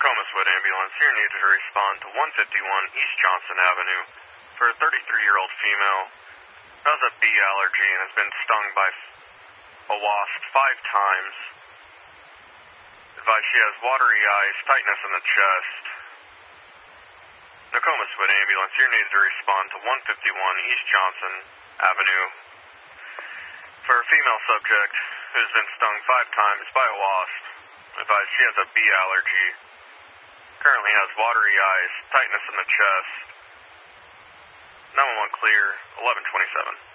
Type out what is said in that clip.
Nokomis Wood Ambulance, you're needed to respond to 151 East Johnson Avenue for a 33-year-old female who has a bee allergy and has been stung by a wasp 5 times. Advised she has watery eyes, tightness in the chest. Nokomis Wood Ambulance, you're needed to respond to 151 East Johnson Avenue for a female subject who's been stung 5 times by a wasp. Advised she has a bee allergy. Currently has watery eyes, tightness in the chest. 911 clear, 1127.